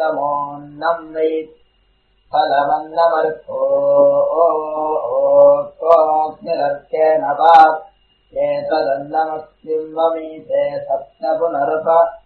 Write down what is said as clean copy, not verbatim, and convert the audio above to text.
सप्तमोऽन्नम् वै फलमन्नमर्को कोऽग्निरर्केण वा एतदन्नमस्मिन् वमीते सप्त पुनरुप